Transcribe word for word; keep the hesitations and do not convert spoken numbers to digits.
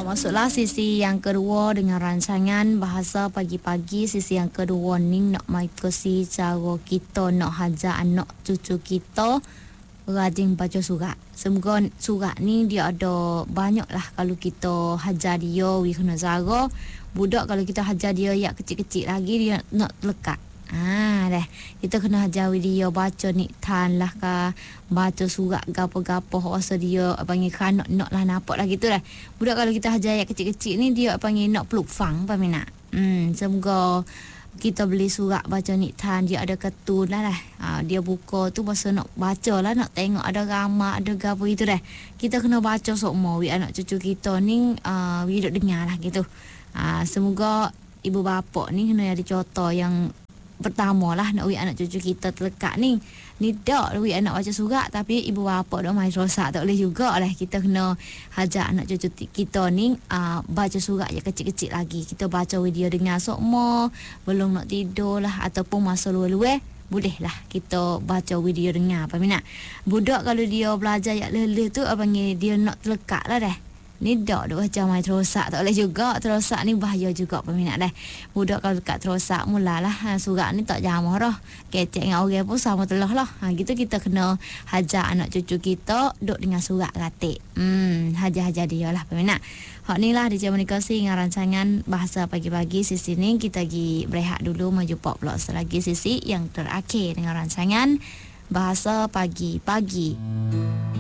Masuklah sisi yang kedua dengan rancangan bahasa pagi-pagi. Sisi yang kedua ni nak mai kesi cara kita nak hajar anak cucu kita rajin baca surat. Semoga surat ni dia ada banyak lah kalau kita hajar dia we kena cara. Budak kalau kita hajar dia yang kecil-kecil lagi dia nak lekat. Ah, dah. Kita kena ajar dia baca niktan lah ke, baca surat gapo-gapo rasa dia panggil kanak nak lah nampak lah gitu lah. Budak kalau kita ajar yang kecil-kecil ni dia panggil nak peluk fang apa minat. Hmm, semoga kita beli surat baca niktan dia ada kartun lah lah. Ha, dia buka tu masa nak baca lah, nak tengok ada ramah, ada gapo itu dah. Kita kena baca semua wi anak cucu kita ni uh, wi duk dengar lah gitu. Ha, semoga ibu bapa ni kena ada contoh yang pertama lah nak wi anak cucu kita terlekat ni. Ni dak wi anak baca surat tapi ibu bapa dak main rosak tak boleh juga lah. Kita kena hajar anak cucu kita ni uh, baca surat yang kecil-kecil lagi. Kita baca video dengar sokmo belum nak tidur lah ataupun masa luar-luar boleh lah kita baca video dengar apa minat. Budak kalau dia belajar yang leleh tu apa panggil dia nak terlekat lah dah. Ni dak dak macam main terosak tak boleh juga. Terosak ni bahaya juga peminat dah. Budak kalau dekat terosak mulalah ha, surat ni tak jamah dah. Kecek dengan orang pun sama telah lah. Ha, gitu kita kena hajar anak cucu kita duk dengan surat katik. Hmm, hajar-hajar dia lah peminat. Hak ni lah di jam komunikasi dengan rancangan bahasa pagi-pagi. Sisi ni kita pergi berehat dulu maju pop blok selagi sisi yang terakhir dengan rancangan bahasa pagi-pagi.